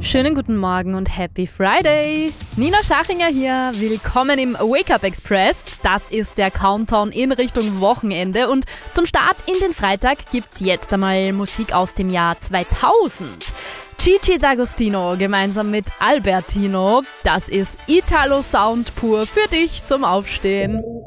Schönen guten Morgen und Happy Friday! Nina Schachinger hier, willkommen im Wake Up Express. Das ist der Countdown in Richtung Wochenende und zum Start in den Freitag gibt's jetzt einmal Musik aus dem Jahr 2000. Gigi D'Agostino gemeinsam mit Albertino, das ist Italo Sound pur für dich zum Aufstehen.